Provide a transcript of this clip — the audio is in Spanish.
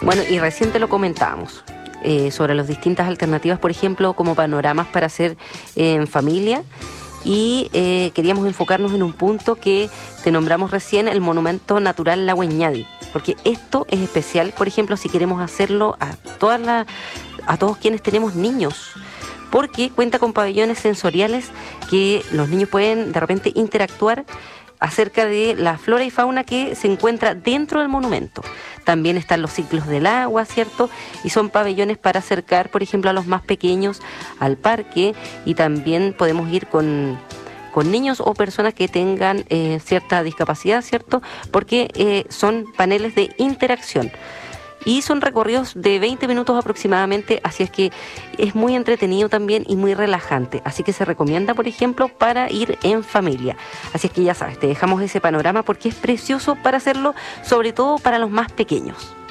Bueno, y recién te lo comentábamos, sobre las distintas alternativas, por ejemplo, como panoramas para hacer en familia. Y queríamos enfocarnos en un punto que te nombramos recién, el Monumento Natural Lago Ñadi, porque esto es especial, por ejemplo, si queremos hacerlo a todos quienes tenemos niños, porque cuenta con pabellones sensoriales que los niños pueden de repente interactuar acerca de la flora y fauna que se encuentra dentro del monumento. También están los ciclos del agua, ¿cierto? Y son pabellones para acercar, por ejemplo, a los más pequeños al parque, y también podemos ir con niños o personas que tengan cierta discapacidad, ¿cierto? Porque son paneles de interacción. Y son recorridos de 20 minutos aproximadamente, así es que es muy entretenido también y muy relajante. Así que se recomienda, por ejemplo, para ir en familia. Así es que ya sabes, te dejamos ese panorama porque es precioso para hacerlo, sobre todo para los más pequeños.